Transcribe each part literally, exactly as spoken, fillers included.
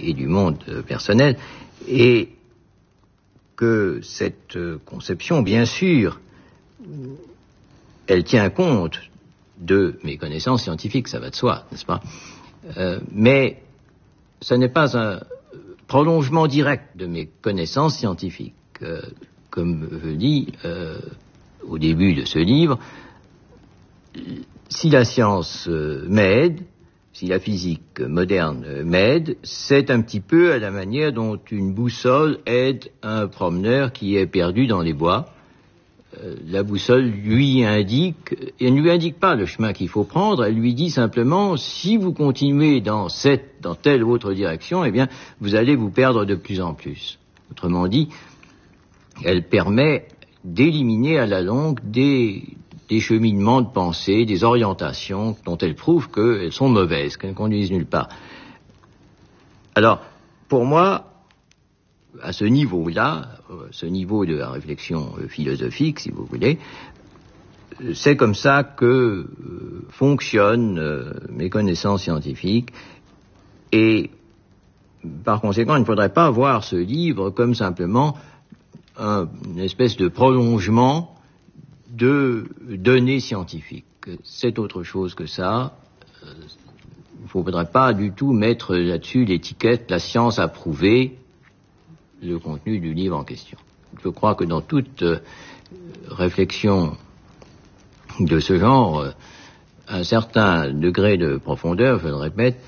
et, et du monde personnel, et que cette conception, bien sûr, elle tient compte de mes connaissances scientifiques, ça va de soi, n'est-ce pas? euh, Mais ce n'est pas un prolongement direct de mes connaissances scientifiques. Euh, comme je dis euh, au début de ce livre, si la science euh, m'aide, si la physique moderne euh, m'aide, c'est un petit peu à la manière dont une boussole aide un promeneur qui est perdu dans les bois. Euh, la boussole lui indique, elle ne lui indique pas le chemin qu'il faut prendre, elle lui dit simplement, si vous continuez dans cette, dans telle autre direction, eh bien, vous allez vous perdre de plus en plus. Autrement dit, elle permet d'éliminer à la longue des, des cheminements de pensée, des orientations dont elle prouve qu'elles sont mauvaises, qu'elles ne conduisent nulle part. Alors, pour moi, à ce niveau-là, ce niveau de la réflexion philosophique, si vous voulez, c'est comme ça que euh, fonctionnent euh, mes connaissances scientifiques, et par conséquent, il ne faudrait pas voir ce livre comme simplement un, une espèce de prolongement de données scientifiques. C'est autre chose que ça. Il ne faudrait pas du tout mettre là-dessus l'étiquette « la science a prouvé » le contenu du livre en question. Je crois que dans toute euh, réflexion de ce genre, euh, un certain degré de profondeur, je le répète,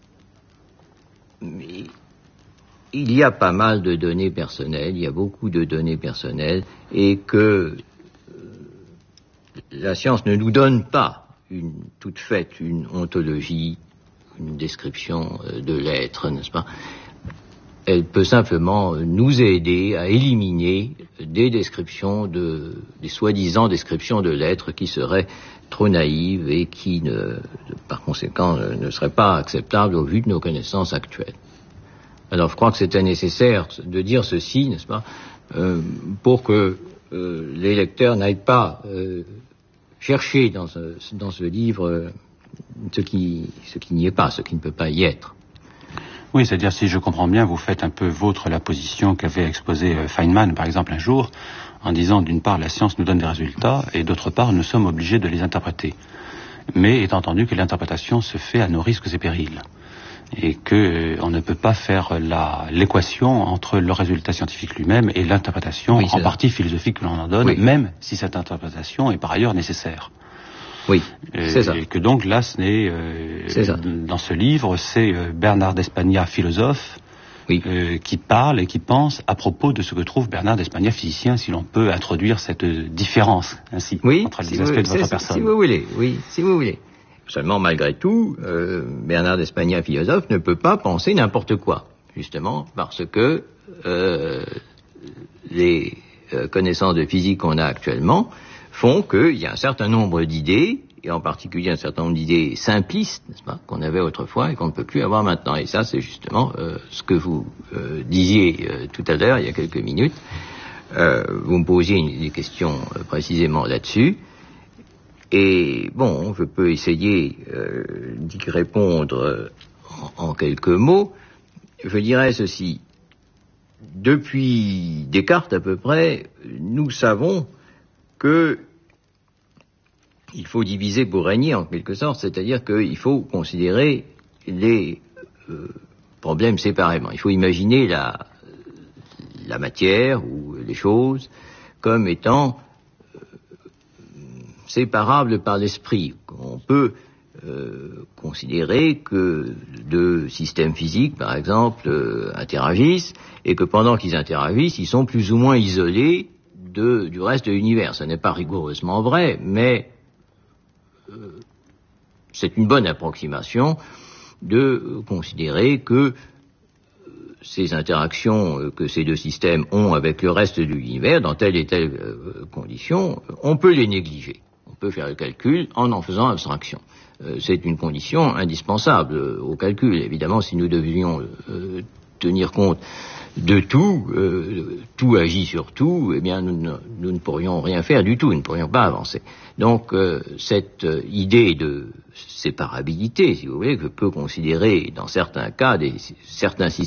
il y a pas mal de données personnelles, il y a beaucoup de données personnelles, et que euh, la science ne nous donne pas une, toute faite une ontologie, une description euh, de l'être, n'est-ce pas? Elle peut simplement nous aider à éliminer des descriptions de, des soi-disant descriptions de l'être qui seraient trop naïves et qui, ne, par conséquent, ne seraient pas acceptables au vu de nos connaissances actuelles. Alors, je crois que c'était nécessaire de dire ceci, n'est-ce pas, euh, pour que euh, les lecteurs n'aillent pas euh, chercher dans ce, dans ce livre euh, ce qui, ce qui n'y est pas, ce qui ne peut pas y être. Oui, c'est-à-dire, si je comprends bien, vous faites un peu vôtre la position qu'avait exposée Feynman, par exemple, un jour, en disant, d'une part, la science nous donne des résultats, et d'autre part, nous sommes obligés de les interpréter. Mais étant entendu que l'interprétation se fait à nos risques et périls, et que euh, on ne peut pas faire la, l'équation entre le résultat scientifique lui-même et l'interprétation, oui, en partie philosophique que l'on en donne, oui, même si cette interprétation est par ailleurs nécessaire. Oui, c'est ça. Et que donc là, ce n'est euh, dans ce livre, c'est euh, Bernard d'Espagna, philosophe, oui, euh, qui parle et qui pense à propos de ce que trouve Bernard d'Espagna, physicien, si l'on peut introduire cette différence ainsi, oui, entre les si aspects vous, de votre personne. Si vous voulez, oui, si vous voulez. Seulement, malgré tout, euh, Bernard d'Espagna, philosophe, ne peut pas penser n'importe quoi, justement parce que euh, les euh, connaissances de physique qu'on a actuellement font qu'il y a un certain nombre d'idées, et en particulier un certain nombre d'idées simplistes, n'est-ce pas, qu'on avait autrefois et qu'on ne peut plus avoir maintenant. Et ça, c'est justement euh, ce que vous euh, disiez euh, tout à l'heure, il y a quelques minutes. Euh, vous me posiez une, des questions euh, précisément là-dessus. Et bon, je peux essayer euh, d'y répondre euh, en, en quelques mots. Je dirais ceci. Depuis Descartes à peu près, nous savons que il faut diviser pour régner en quelque sorte, c'est-à-dire qu'il faut considérer les euh, problèmes séparément. Il faut imaginer la, la matière ou les choses comme étant euh, séparables par l'esprit. On peut euh, considérer que deux systèmes physiques, par exemple, euh, interagissent et que pendant qu'ils interagissent, ils sont plus ou moins isolés de, du reste de l'univers. Ce n'est pas rigoureusement vrai, mais euh, c'est une bonne approximation de euh, considérer que euh, ces interactions euh, que ces deux systèmes ont avec le reste de l'univers, dans telle et telle euh, condition, on peut les négliger. On peut faire le calcul en en faisant abstraction. Euh, c'est une condition indispensable euh, au calcul. Évidemment, si nous devions euh, tenir compte de tout, euh, tout agit sur tout, eh bien nous ne, nous ne pourrions rien faire du tout, nous ne pourrions pas avancer. Donc euh, cette euh, idée de séparabilité, si vous voulez, que peut considérer dans certains cas des certains systèmes